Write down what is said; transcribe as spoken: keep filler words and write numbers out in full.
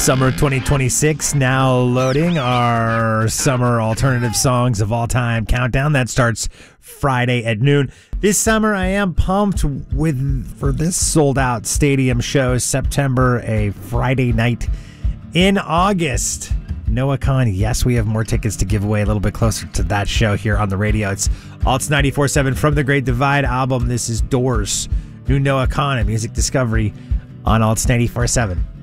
Summer twenty twenty-six now loading our summer alternative songs of all time countdown that starts Friday at noon. This summer I am pumped with for this sold out stadium show September, a Friday night in August. Noah Kahan, yes, we have more tickets to give away a little bit closer to that show here on the radio. It's Alts ninety-four point seven from the Great Divide album. This is Doors, new Noah Kahan, Music Discovery on Alts ninety-four point seven.